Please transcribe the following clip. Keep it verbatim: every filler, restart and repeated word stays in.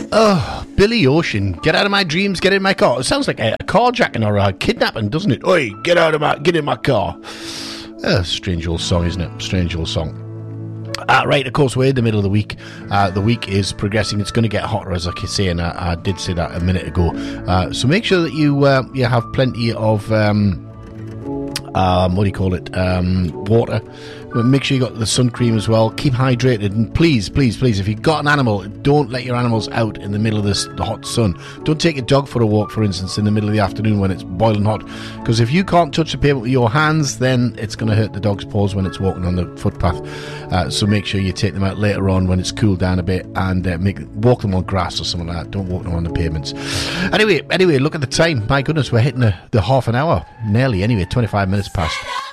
Oh, Billy Ocean, get out of my dreams, get in my car. It sounds like a carjacking or a kidnapping, doesn't it? Oi, get out of my, get in my car. Uh, strange old song, isn't it? Strange old song. Uh, right, of course, we're in the middle of the week. Uh, the week is progressing. It's going to get hotter, as I can say, and I, I did say that a minute ago. Uh, so make sure that you uh, you have plenty of um, um, what do you call it? Um, water. Make sure you got the sun cream as well. Keep hydrated, and please, please, please, if you've got an animal, don't let your animals out in the middle of this the hot sun. Don't take a dog for a walk, for instance, in the middle of the afternoon when it's boiling hot, because if you can't touch the pavement with your hands, then it's going to hurt the dog's paws when it's walking on the footpath. Uh, so make sure you take them out later on when it's cooled down a bit, and uh, make walk them on grass or something like that. Don't walk them on the pavements. Anyway, anyway, look at the time. My goodness, we're hitting the, the half an hour, nearly. Anyway, twenty-five minutes past.